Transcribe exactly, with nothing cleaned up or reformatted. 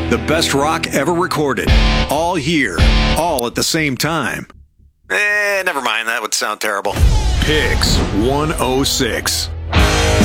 The best rock ever recorded. All here. All at the same time. Eh, never mind. That would sound terrible. Picks one oh six.